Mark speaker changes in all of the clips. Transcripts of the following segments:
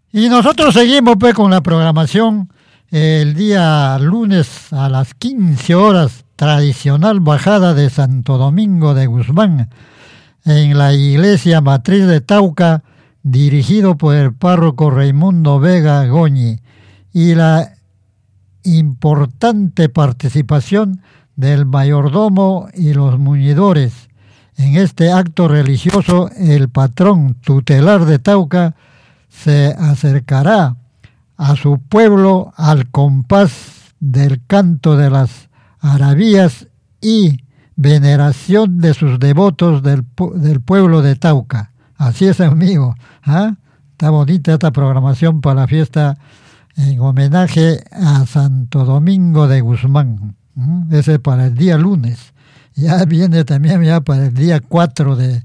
Speaker 1: Y nosotros seguimos pues con la programación el día lunes a las 15 horas, tradicional bajada de Santo Domingo de Guzmán, en la iglesia matriz de Tauca, dirigido por el párroco Raimundo Vega Goñi, y la importante participación del mayordomo y los muñidores. En este acto religioso, el patrón tutelar de Tauca se acercará a su pueblo al compás del canto de las arabías y veneración de sus devotos del pueblo de Tauca. Así es, amigo. ¿Ah? Está bonita esta programación para la fiesta en homenaje a Santo Domingo de Guzmán. Ese para el día lunes. Ya viene también ya para el día 4 de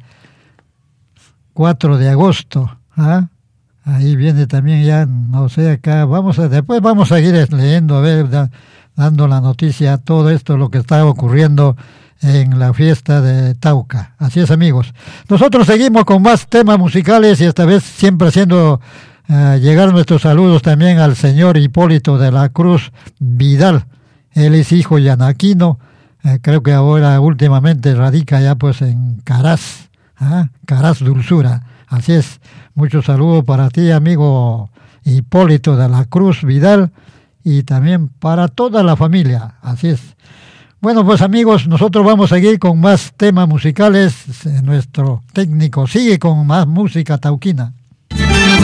Speaker 1: agosto. ¿Ah? Ahí viene también ya, no sé, acá después vamos a seguir leyendo, a ver, dando la noticia, todo esto, lo que está ocurriendo en la fiesta de Tauca. Así es, amigos. Nosotros seguimos con más temas musicales y esta vez siempre haciendo llegar nuestros saludos también al señor Hipólito de la Cruz Vidal. Él es hijo yanaquino, creo que ahora últimamente radica ya pues en Caraz, Caraz Dulzura. Así es, muchos saludos para ti, amigo Hipólito de la Cruz Vidal, y también para toda la familia. Así es. Bueno, pues amigos, nosotros vamos a seguir con más temas musicales. Nuestro técnico sigue con más música tauquina.